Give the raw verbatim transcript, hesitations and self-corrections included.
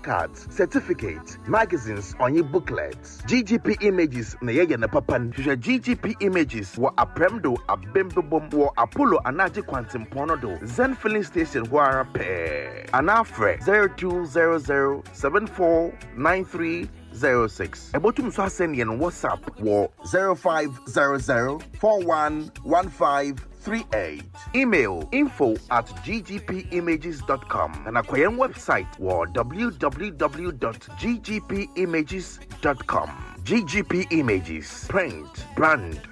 cards, certificates, magazines on your booklets. G G P Images na ye na papan. G G P Images wa apremdo abembebom wa Apollo anaji quantum ponodo. Zen filling station wara pe. Anafre zero two zero zero seven four nine three zero six. Ebotum so send yen WhatsApp wo zero five zero zero four one one five three eight. Email info at g g p images dot com and acquire website wo w w w dot g g p images dot com. G G P Images, print, brand,